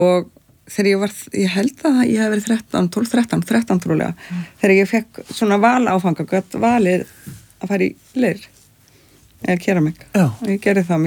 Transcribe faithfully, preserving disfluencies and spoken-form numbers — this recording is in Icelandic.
og þegar ég var, ég held að ég hef verið þrettán, tólf, þrettán, þrettán trúlega mm. þegar ég fekk svona val áfanga gött valið að fara í leir eða keramik, ég gerði það